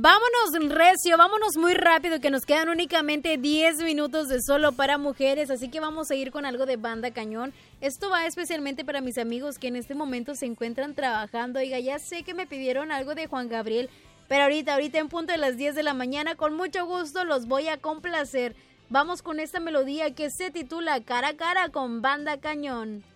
vámonos recio, vámonos muy rápido, que nos quedan únicamente 10 minutos de Solo para Mujeres, así que vamos a ir con algo de Banda Cañón. Esto va especialmente para mis amigos que en este momento se encuentran trabajando. Oiga, ya sé que me pidieron algo de Juan Gabriel, pero ahorita en punto de las 10 de la mañana, con mucho gusto los voy a complacer. Vamos con esta melodía que se titula Cara a Cara con Banda Cañón.